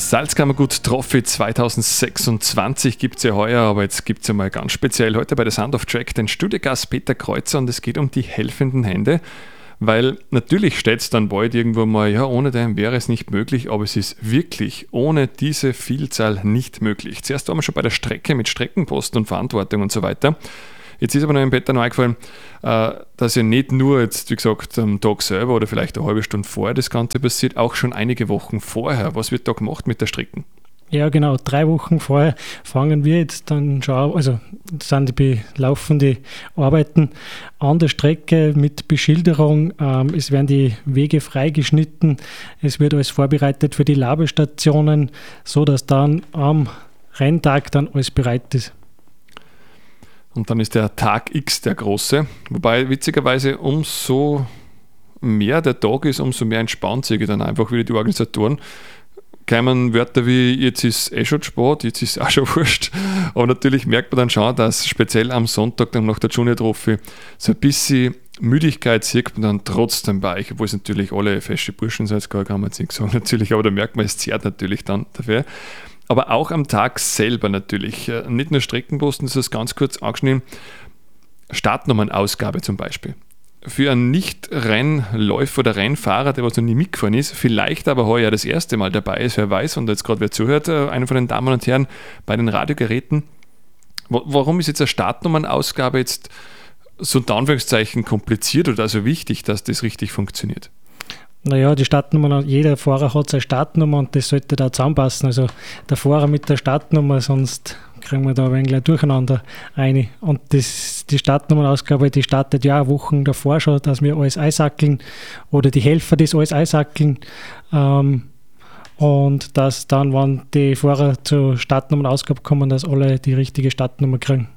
Salzkammergut Trophy 2026 gibt es ja heuer, aber jetzt gibt es ja mal ganz speziell heute bei der Sound of Track den Studiogast Peter Kreuzer und es geht um die helfenden Hände, weil natürlich steht es dann bald irgendwo mal, ja, ohne den wäre es nicht möglich, aber es ist wirklich ohne diese Vielzahl nicht möglich. Zuerst waren wir schon bei der Strecke mit Streckenposten und Verantwortung und so weiter. Jetzt ist aber noch im Peter noch eingefallen, dass ja nicht nur jetzt, wie gesagt, am Tag selber oder vielleicht eine halbe Stunde vorher das Ganze passiert, auch schon einige Wochen vorher. Was wird da gemacht mit der Strecken? Ja, genau. 3 Wochen vorher fangen wir jetzt dann schon an, also sind die laufende Arbeiten an der Strecke mit Beschilderung. Es werden die Wege freigeschnitten. Es wird alles vorbereitet für die Labestationen, sodass dann am Renntag dann alles bereit ist. Und dann ist der Tag X der große, wobei witzigerweise umso mehr der Tag ist, umso mehr entspannt sich dann einfach wieder die Organisatoren. Kämen Wörter wie, jetzt ist schon Sport, jetzt ist auch schon wurscht. Aber natürlich merkt man dann schon, dass speziell am Sonntag dann nach der Junior Trophy so ein bisschen Müdigkeit sieht man dann trotzdem bei euch, obwohl es natürlich alle fesche Burschen sind, kann man jetzt nicht sagen natürlich, aber da merkt man, es zehrt natürlich dann dafür. Aber auch am Tag selber natürlich. Nicht nur Streckenposten, das ist ganz kurz angeschnitten. Startnummernausgabe zum Beispiel. Für einen Nicht-Rennläufer oder Rennfahrer, der was noch nie mitgefahren ist, vielleicht aber heuer das erste Mal dabei ist, wer weiß, und jetzt gerade wer zuhört, einer von den Damen und Herren bei den Radiogeräten. Warum ist jetzt eine Startnummernausgabe jetzt so unter Anführungszeichen kompliziert oder also wichtig, dass das richtig funktioniert? Naja, die Startnummer, jeder Fahrer hat seine Startnummer und das sollte da zusammenpassen. Also der Fahrer mit der Startnummer, sonst kriegen wir da ein wenig durcheinander rein. Und die Startnummernausgabe, die startet ja Wochen davor schon, dass wir alles einsackeln oder die Helfer das alles einsackeln. Und dass dann, wenn die Fahrer zur Startnummernausgabe kommen, dass alle die richtige Startnummer kriegen.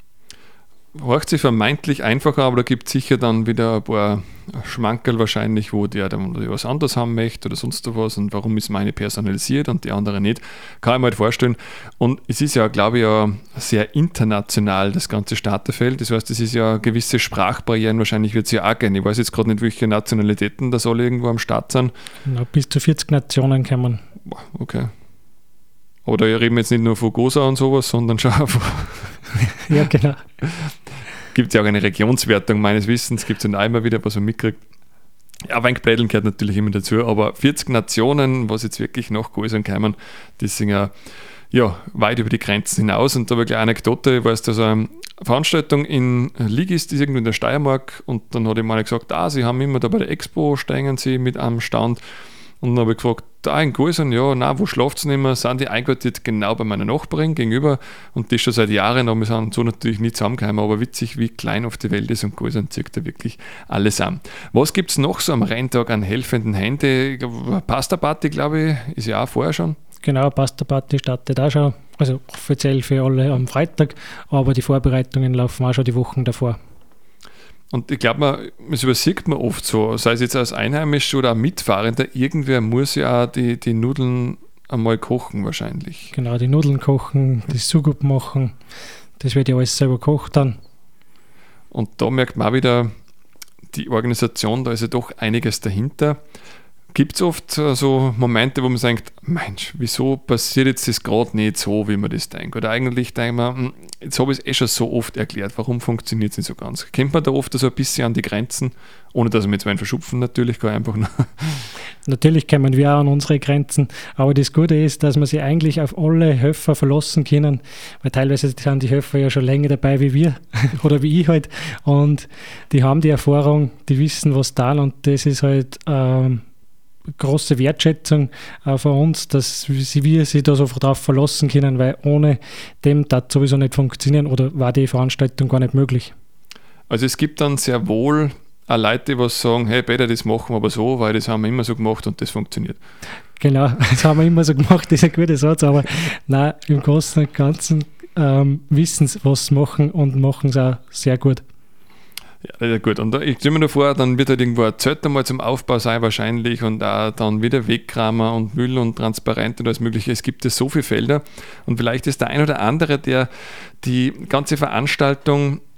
Hört sich vermeintlich einfacher, aber da gibt es sicher dann wieder ein paar Schmankerl wahrscheinlich, wo der was anderes haben möchte oder sonst was und warum ist meine personalisiert und die andere nicht. Kann ich mir halt vorstellen. Und es ist ja, glaube ich, ja sehr international, das ganze Starterfeld. Das heißt, es ist ja gewisse Sprachbarrieren, wahrscheinlich wird es ja auch gehen. Ich weiß jetzt gerade nicht, welche Nationalitäten das alle irgendwo am Start sind. Na, bis zu 40 Nationen kommen. Okay. Oder wir reden jetzt nicht nur von Gosa und sowas, sondern schon von... Ja, genau. Gibt es ja auch eine Regionswertung meines Wissens, gibt es ja immer wieder, was man mitkriegt. Ja, Weinkblädeln gehört natürlich immer dazu, aber 40 Nationen, was jetzt wirklich noch größer kommen, die sind ja weit über die Grenzen hinaus. Und da habe ich gleich eine Anekdote, ich weiß, dass eine Veranstaltung in Ligist ist irgendwo in der Steiermark und dann hat ihm einer gesagt, sie haben immer da bei der Expo, steigen sie mit am Stand. Und dann habe ich gefragt, da in Gursern, ja, nein, wo schlaft es nicht mehr? Sind die einquartiert genau bei meiner Nachbarin gegenüber und das schon seit Jahren, aber wir sind so natürlich nicht zusammengekommen, aber witzig, wie klein oft die Welt ist und Gursern zieht da wirklich alles an. Was gibt es noch so am Renntag an helfenden Händen? Pasta-Party, glaube ich, ist ja auch vorher schon. Genau, Pasta-Party startet auch schon, also offiziell für alle am Freitag, aber die Vorbereitungen laufen auch schon die Wochen davor. Und ich glaube, das übersieht man oft so, sei es jetzt als Einheimischer oder ein Mitfahrender, irgendwer muss ja auch die Nudeln einmal kochen wahrscheinlich. Genau, die Nudeln kochen, das Sugup machen, das wird ja alles selber gekocht dann. Und da merkt man auch wieder, die Organisation, da ist ja doch einiges dahinter. Gibt es oft so Momente, wo man sagt, Mensch, wieso passiert jetzt das gerade nicht so, wie man das denkt? Oder eigentlich denkt man, jetzt habe ich es schon so oft erklärt, warum funktioniert es nicht so ganz? Kennt man da oft so ein bisschen an die Grenzen, ohne dass wir jetzt einen verschupfen natürlich, gar einfach nur. Natürlich kommen wir auch an unsere Grenzen, aber das Gute ist, dass wir sich eigentlich auf alle Helfer verlassen können, weil teilweise sind die Helfer ja schon länger dabei wie wir oder wie ich halt und die haben die Erfahrung, die wissen, was da und das ist halt große Wertschätzung von uns, dass wir sich da so darauf verlassen können, weil ohne dem das sowieso nicht funktionieren oder war die Veranstaltung gar nicht möglich. Also es gibt dann sehr wohl auch Leute, die was sagen, hey Peter, das machen wir aber so, weil das haben wir immer so gemacht und das funktioniert. Genau, das haben wir immer so gemacht, das ist ein guter Satz, aber nein, im Großen und Ganzen wissen sie, was sie machen und machen es auch sehr gut. Ja, gut. Und ich stelle mir nur vor, dann wird halt irgendwo ein Zelt einmal zum Aufbau sein wahrscheinlich und auch dann wieder Wegkramer und Müll und Transparent und alles mögliche. Es gibt ja so viele Felder und vielleicht ist der ein oder andere, der die ganze Veranstaltung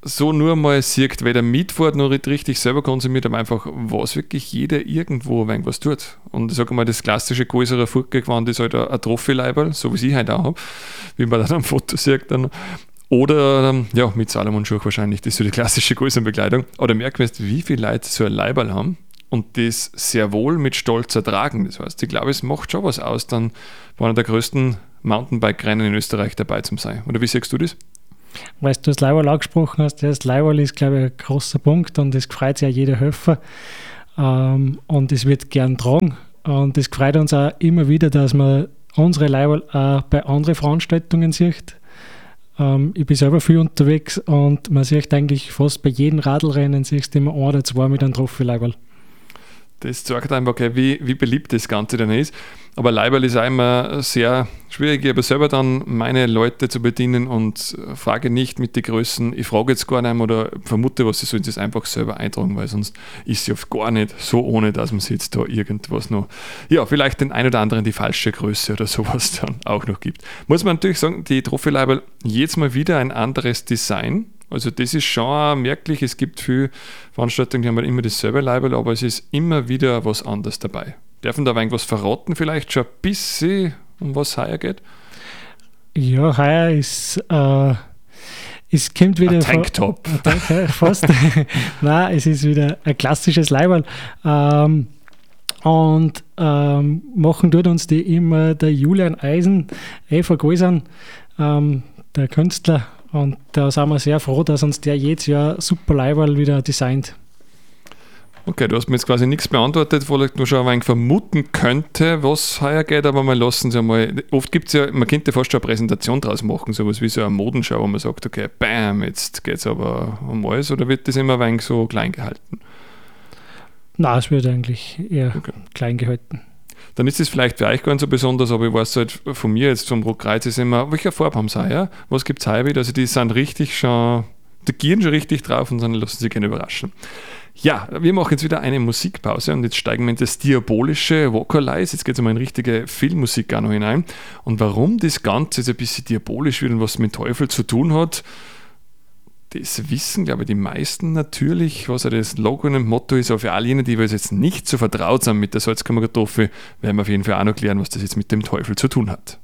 so nur mal sieht, weder mitfährt noch richtig selber konsumiert, aber einfach, was wirklich jeder irgendwo was tut. Und ich sage mal, das klassische größere Furtgewand ist halt ein Trophy-Leiberl, so wie ich halt auch habe, wie man dann am Foto sieht dann. Oder ja, mit Salomon-Schuh wahrscheinlich, das ist so die klassische Größenbekleidung. Aber da merkt man jetzt, wie viele Leute so ein Leiberl haben und das sehr wohl mit Stolz ertragen. Das heißt, ich glaube, es macht schon was aus, dann bei einer der größten Mountainbike-Rennen in Österreich dabei zu sein. Oder wie siehst du das? Weil du das Leiberl angesprochen hast, das Leiberl ist, glaube ich, ein großer Punkt und es freut sich ja jeder Helfer und es wird gern tragen und es freut uns auch immer wieder, dass man unsere Leiberl auch bei anderen Veranstaltungen sieht. Ich bin selber viel unterwegs und man sieht eigentlich fast bei jedem Radlrennen siehst du immer ein oder zwei mit einem Trophy-Leiberl. Das zeigt einfach, okay, wie beliebt das Ganze dann ist. Aber Leiberl ist auch immer sehr schwierig. Ich habe selber dann meine Leute zu bedienen und frage nicht mit den Größen. Ich frage jetzt gar nicht oder vermute, was sie sollen das einfach selber eintragen, weil sonst ist sie oft gar nicht so, ohne dass man sich jetzt da irgendwas noch, ja, vielleicht den ein oder anderen die falsche Größe oder sowas dann auch noch gibt. Muss man natürlich sagen, die Trophy-Leiberl jedes Mal wieder ein anderes Design. Also das ist schon merklich, es gibt viele Veranstaltungen, die haben halt immer dasselbe Leiberl, aber es ist immer wieder was anderes dabei. Dürfen da aber irgendwas verraten, vielleicht schon ein bisschen, um was heuer geht? Ja, heuer ist, es kommt wieder... Ein Tanktop. Fast. Nein, es ist wieder ein klassisches Leiberl. Machen tut uns die immer der Julian Eisen, Eva Gäusern, der Künstler. Und da sind wir sehr froh, dass uns der jedes Jahr super Leiberl wieder designt. Okay, du hast mir jetzt quasi nichts beantwortet, wo ich nur schon ein wenig vermuten könnte, was heuer geht, aber wir lassen es einmal. Oft gibt es ja, man könnte fast schon eine Präsentation draus machen, sowas wie so eine Modenschau, wo man sagt, okay, bam, jetzt geht es aber um alles, oder wird das immer ein wenig so klein gehalten? Nein, es wird eigentlich eher klein gehalten. Dann ist es vielleicht für euch gar nicht so besonders, aber ich weiß halt von mir jetzt vom Rotkreuz ist immer, welche Farbe haben sie heuer? Was gibt es heuer wieder? Also die sind richtig schon, die gieren schon richtig drauf und dann lassen sie sich gerne überraschen. Ja, wir machen jetzt wieder eine Musikpause und jetzt steigen wir in das diabolische Vocalize. Jetzt geht es mal in richtige Filmmusik auch noch hinein. Und warum das Ganze jetzt ein bisschen diabolisch wird und was mit dem Teufel zu tun hat, das wissen, glaube ich, die meisten natürlich, was ja das Logo und Motto ist. Aber für all jene, die jetzt nicht so vertraut sind mit der Salzkammerkartoffel, werden wir auf jeden Fall auch noch klären, was das jetzt mit dem Teufel zu tun hat.